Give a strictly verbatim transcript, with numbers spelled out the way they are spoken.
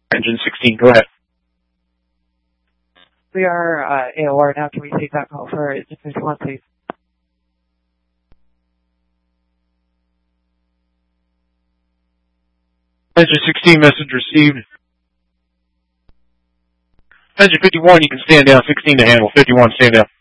Engine sixteen, go ahead. We are uh, A O R now. Can we take that call for Engine fifty-one, please? Engine sixteen, message received. Engine fifty-one, you can stand down. sixteen to handle. fifty-one, stand down.